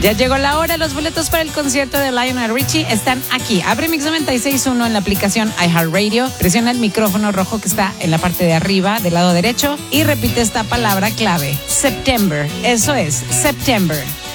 Ya llegó la hora, los boletos para el concierto de Lionel Richie están aquí. Abre Mix 96.1 en la aplicación iHeartRadio, presiona el micrófono rojo que está en la parte de arriba, del lado derecho, y repite esta palabra clave, September. Eso es, September.